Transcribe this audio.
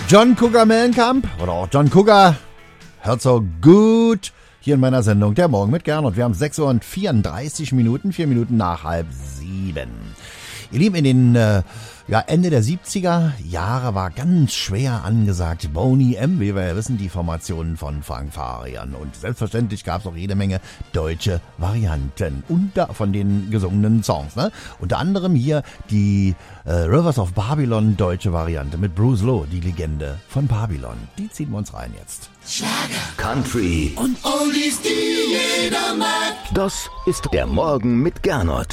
John Cougar Mellencamp oder auch John Cougar hört so gut hier in meiner Sendung Der Morgen mit Gernot. Wir haben 6:34 Minuten, 4 Minuten nach 6:30. Ihr Lieben, in den Ende der 70er Jahre war ganz schwer angesagt Boney M., wie wir ja wissen, die Formationen von Frank Farian. Und selbstverständlich gab es auch jede Menge deutsche Varianten von den gesungenen Songs. Ne? Unter anderem hier die Rivers of Babylon deutsche Variante mit Bruce Lowe, die Legende von Babylon. Die ziehen wir uns rein jetzt. Schlager, Country und Oldies, die jeder mag. Das ist Der Morgen mit Gernot.